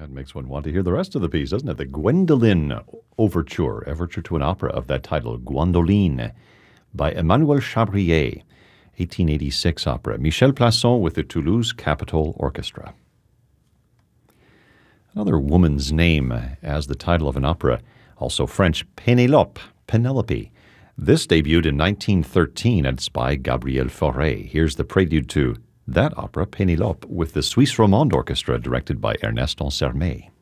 That makes one want to hear the rest of the piece, doesn't it? The Gwendoline Overture to an opera of that title, Gwendoline, by Emmanuel Chabrier, 1886 opera. Michel Plasson with the Toulouse Capitol Orchestra. Another woman's name as the title of an opera, also French, Penelope. This debuted in 1913 and it's by Gabriel Fauré. Here's the prelude to that opera, Pénélope, with the Suisse Romande Orchestra directed by Ernest Ansermet.